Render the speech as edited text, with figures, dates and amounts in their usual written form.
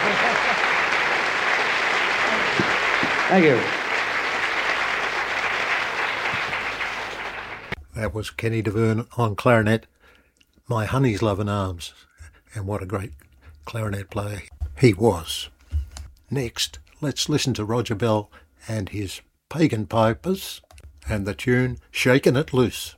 Thank you. That was Kenny Deverne on clarinet, My Honey's Love and Arms. And what a great clarinet player he was. Next, let's listen to Roger Bell and his Pagan Pipers and the tune Shakin' It Loose.